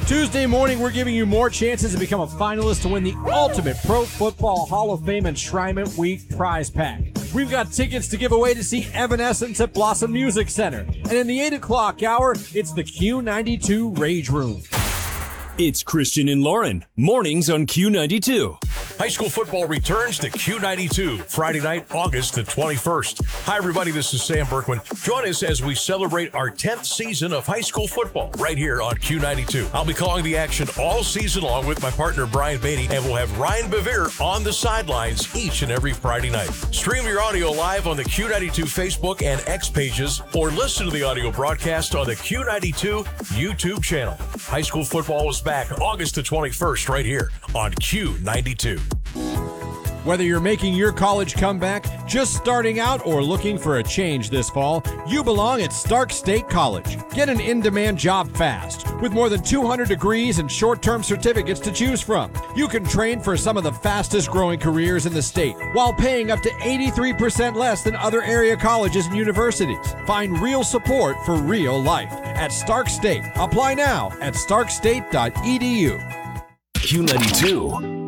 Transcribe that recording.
Tuesday morning, we're giving you more chances to become a finalist to win the ultimate Pro Football Hall of Fame Enshrinement Week prize pack. We've got tickets to give away to see Evanescence at Blossom Music Center. And in the 8 o'clock hour, it's the Q92 Rage Room. It's Christian and Lauren, mornings on Q92. High school football returns to Q92, Friday night, August the 21st. Hi, everybody. This is Sam Berkman. Join us as we celebrate our 10th season of high school football right here on Q92. I'll be calling the action all season long with my partner, Brian Beatty, and we'll have Ryan Bevere on the sidelines each and every Friday night. Stream your audio live on the Q92 Facebook and X pages, or listen to the audio broadcast on the Q92 YouTube channel. High school football is back August the 21st right here on Q92. Whether you're making your college comeback, just starting out, or looking for a change this fall, you belong at Stark State College. Get an in-demand job fast. With more than 200 degrees and short-term certificates to choose from, you can train for some of the fastest-growing careers in the state while paying up to 83% less than other area colleges and universities. Find real support for real life at Stark State. Apply now at starkstate.edu. Q92.